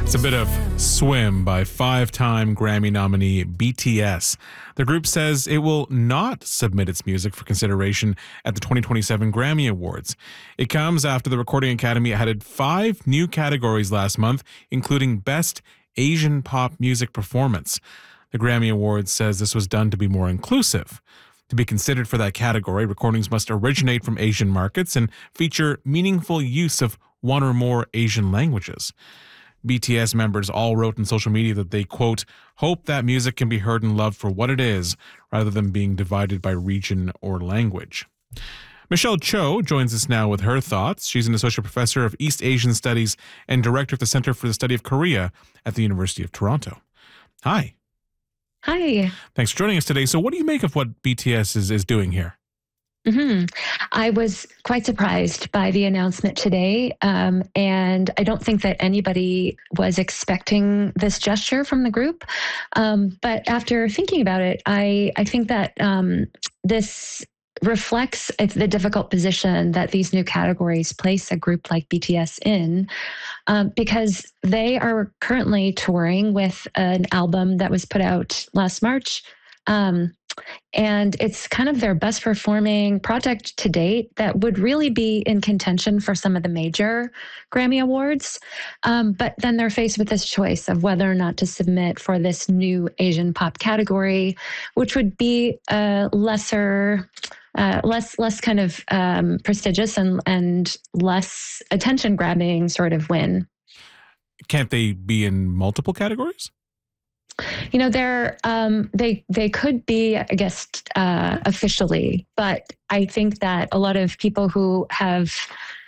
It's a bit of Swim by five-time Grammy nominee BTS. The group says it will not submit its music for consideration at the 2027 Grammy Awards. It comes after the Recording Academy added 5 new categories last month, including Best Asian Pop Music Performance. The Grammy Awards says this was done to be more inclusive. To be considered for that category, recordings must originate from Asian markets and feature meaningful use of one or more Asian languages. BTS members all wrote in social media that they, quote, hope that music can be heard and loved for what it is, rather than being divided by region or language. Michelle Cho joins us now with her thoughts. She's an associate professor of East Asian Studies and director of the Center for the Study of Korea at the University of Toronto. Hi. Hi. Thanks for joining us today. So what do you make of what BTS is doing here? I was quite surprised by the announcement today, and I don't think that anybody was expecting this gesture from the group. But after thinking about it, I think that this reflects the difficult position that these new categories place a group like BTS in, because they are currently touring with an album that was put out last March. And it's kind of their best performing project to date that would really be in contention for some of the major Grammy Awards. But then they're faced with this choice of whether or not to submit for this new Asian pop category, which would be less kind of prestigious and less attention grabbing sort of win. Can't they be in multiple categories? You know, they could be, I guess, officially, but I think that a lot of people who have